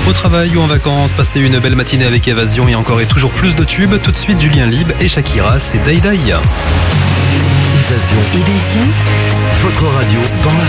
Au travail ou en vacances, passez une belle matinée avec Évasion et encore et toujours plus de tubes. Tout de suite, Julien Lieb et Shakira, c'est Dai Dai. Évasion. Votre radio dans la